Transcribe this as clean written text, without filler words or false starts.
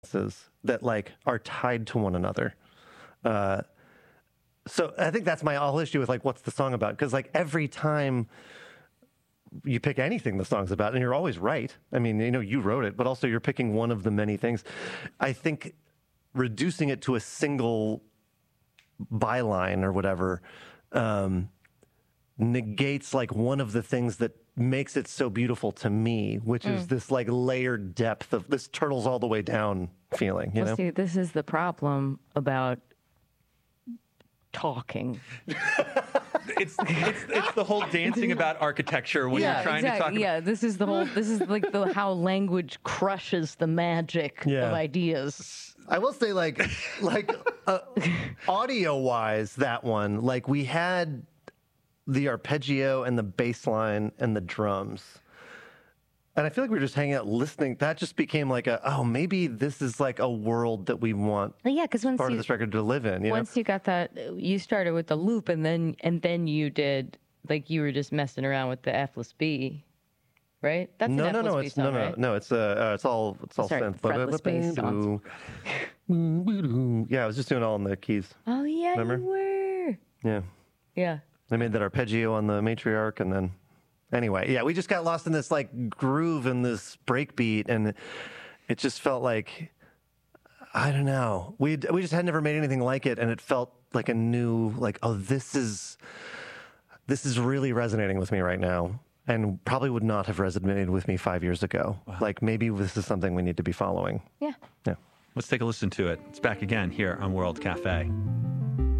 that like are tied to one another. So I think that's my whole issue with like, what's the song about? Because like every time you pick anything the song's about, and you're always right. I mean, you know, you wrote it, but also you're picking one of the many things. I think reducing it to a single byline or whatever negates like one of the things that makes it so beautiful to me, which is this like layered depth of this turtles all the way down feeling. You know, see, this is the problem about talking. It's the whole dancing about architecture when you're trying to talk. Yeah, this is the whole. This is like how language crushes the magic of ideas. I will say, like audio-wise, that one, like we had the arpeggio and the bass line and the drums. And I feel like we were just hanging out listening. That just became like maybe this is like a world that we want because once part of this record to live in. Once you got that, you started with the loop, and then you did like you were just messing around with the F-less B, right? That's no, an no, F-less B song, right? no. It's all synth. Fretless bass songs. Yeah, I was just doing it all in the keys. Oh yeah, remember? You were. Yeah. I made that arpeggio on the matriarch, and then. Anyway, yeah, we just got lost in this like groove and this breakbeat, and it just felt like, I don't know, we just had never made anything like it, and it felt like a new, like, this is really resonating with me right now, and probably would not have resonated with me 5 years ago. Wow. Like maybe this is something we need to be following. Yeah. Yeah. Let's take a listen to it. It's back again here on World Cafe.